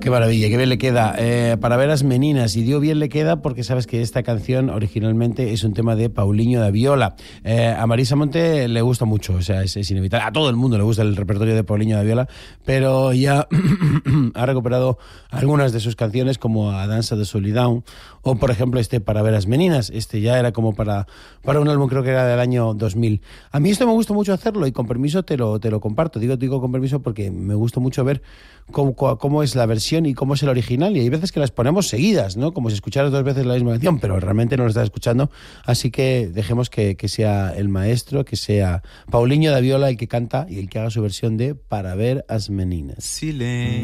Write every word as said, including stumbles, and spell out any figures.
Qué maravilla, qué bien le queda. Eh, para ver as meninas, y digo bien le queda porque sabes que esta canción originalmente es un tema de Paulinho da Viola. Eh, a Marisa Monte le gusta mucho, o sea, es, es inevitable. A todo el mundo le gusta el repertorio de Paulinho da Viola, pero ya ha recuperado algunas de sus canciones como A Danza de Solidão o, por ejemplo, este Para ver as meninas. Este ya era como para, para un álbum, creo que era del año dos mil. A mí esto me gusta mucho hacerlo y con permiso te lo, te lo comparto. Digo, digo con permiso porque me gusta mucho ver cómo, cómo es la versión y cómo es el original, y hay veces que las ponemos seguidas, ¿no? Como si escucharas dos veces la misma canción, pero realmente no lo estás escuchando, así que dejemos que, que sea el maestro, que sea Paulinho da Viola el que canta y el que haga su versión de Para ver as meninas. Silencio.